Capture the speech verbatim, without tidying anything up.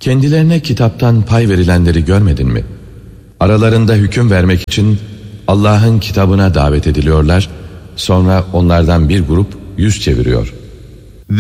Kendilerine kitaptan pay verilenleri görmedin mi? Aralarında hüküm vermek için Allah'ın kitabına davet ediliyorlar, sonra onlardan bir grup yüz çeviriyor.